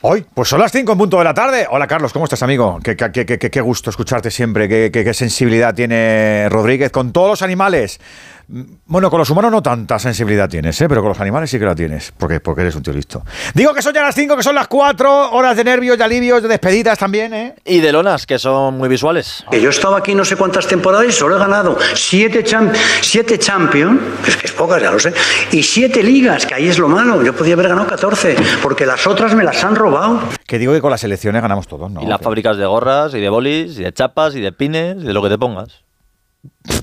Hoy, pues son las 5 en punto de la tarde. Hola Carlos, ¿cómo estás, amigo? Qué gusto escucharte siempre, qué sensibilidad tiene Rodríguez con todos los animales. Bueno, con los humanos no tanta sensibilidad tienes, pero con los animales sí que la tienes, porque eres un tío listo. Digo que son ya las 5, que son las 4, horas de nervios, de alivios, de despedidas también, ¿eh? Y de lonas, que son muy visuales. Que yo he estado aquí no sé cuántas temporadas y solo he ganado 7 Champions, que es pocas, ya lo sé, y 7 ligas, que ahí es lo malo. Yo podía haber ganado 14, porque las otras me las han robado. Que digo que con las selecciones ganamos todos, ¿no? Y las fábricas de gorras, y de bolis, y de chapas, y de pines, y de lo que te pongas.